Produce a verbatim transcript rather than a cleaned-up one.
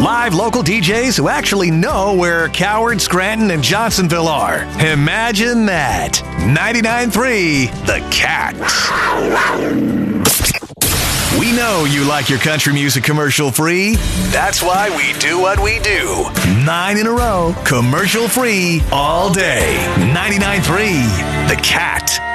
Live local D Js who actually know where Coward, Scranton, and Johnsonville are. Imagine that. ninety-nine point three The Cat. We know you like your country music commercial free. That's why we do what we do. Nine in a row, commercial free all day. ninety-nine point three The Cat.